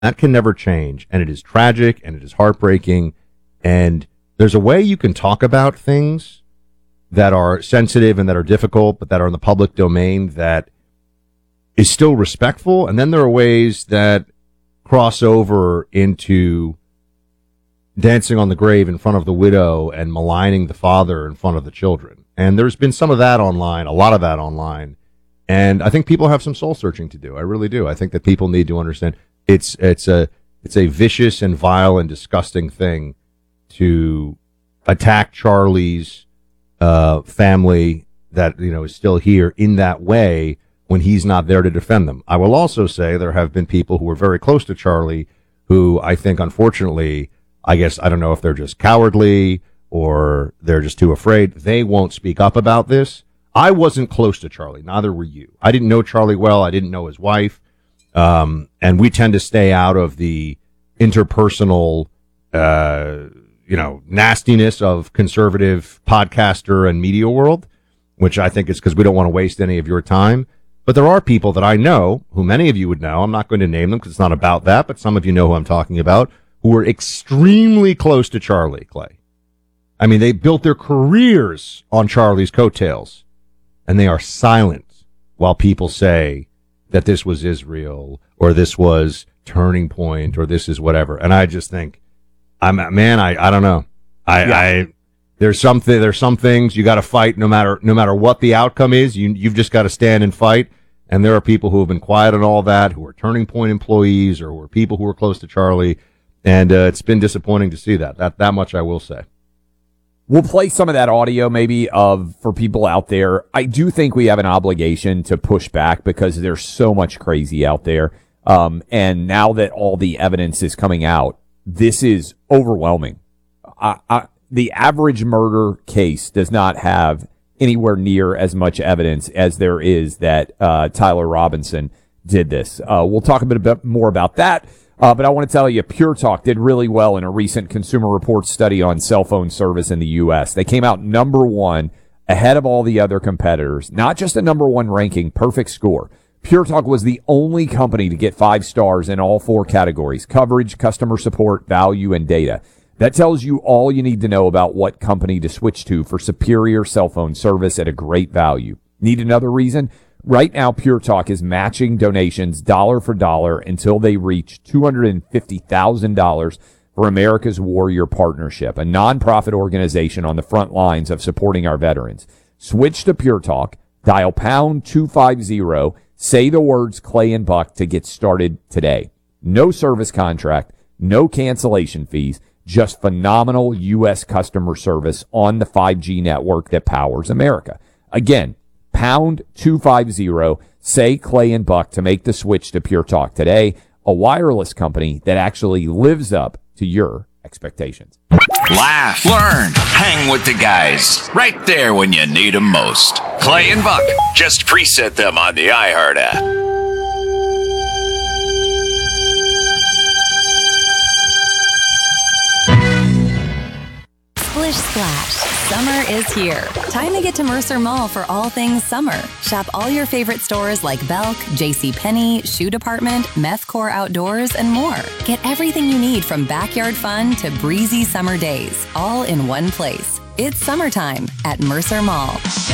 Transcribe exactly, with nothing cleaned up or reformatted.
That can never change, and it is tragic, and it is heartbreaking, and there's a way you can talk about things that are sensitive and that are difficult, but that are in the public domain that is still respectful, and then there are ways that cross over into dancing on the grave in front of the widow and maligning the father in front of the children. And there's been some of that online, a lot of that online, and I think people have some soul searching to do. I really do. I think that people need to understand it's it's a it's a vicious and vile and disgusting thing to attack Charlie's uh, family that, you know, is still here in that way when he's not there to defend them. I will also say there have been people who were very close to Charlie who I think, unfortunately, I guess, I don't know if they're just cowardly or they're just too afraid. They won't speak up about this. I wasn't close to Charlie. Neither were you. I didn't know Charlie well. I didn't know his wife. Um, and we tend to stay out of the interpersonal, uh, you know, nastiness of conservative podcaster and media world, which I think is because we don't want to waste any of your time. But there are people that I know, who many of you would know. I'm not going to name them because it's not about that, but some of you know who I'm talking about, who were extremely close to Charlie, Clay. I mean, they built their careers on Charlie's coattails, and they are silent while people say that this was Israel or this was Turning Point or this is whatever. And I just think, I'm man, I, I don't know. I, yeah. I there's something there's some things you got to fight no matter no matter what the outcome is. You you've just got to stand and fight. And there are people who have been quiet and all that, who are Turning Point employees or who are people who are close to Charlie. And uh, it's been disappointing to see that. That that much I will say. We'll play some of that audio maybe of for people out there. I do think we have an obligation to push back because there's so much crazy out there. Um, and now that all the evidence is coming out, this is overwhelming. I, I, the average murder case does not have anywhere near as much evidence as there is that uh, Tyler Robinson did this. Uh, we'll talk a bit, a bit more about that. Uh, but I want to tell you, Pure Talk did really well in a recent Consumer Reports study on cell phone service in the U S. They came out number one ahead of all the other competitors. Not just a number one ranking, perfect score. Pure Talk was the only company to get five stars in all four categories: coverage, customer support, value, and data. That tells you all you need to know about what company to switch to for superior cell phone service at a great value. Need another reason? Right now, Pure Talk is matching donations dollar for dollar until they reach two hundred fifty thousand dollars for America's Warrior Partnership, a nonprofit organization on the front lines of supporting our veterans. Switch to Pure Talk, dial pound two fifty, say the words Clay and Buck to get started today. No service contract, no cancellation fees, just phenomenal U S customer service on the five G network that powers America. Again, pound two fifty, say Clay and Buck to make the switch to Pure Talk today, a wireless company that actually lives up to your expectations. Laugh, learn, hang with the guys, right there when you need them most. Clay and Buck, just preset them on the iHeart app. Splish Splash. Summer is here. Time to get to Mercer Mall for all things summer. Shop all your favorite stores like Belk, JCPenney, Shoe Department, Methcore Outdoors, and more. Get everything you need from backyard fun to breezy summer days, all in one place. It's summertime at Mercer Mall.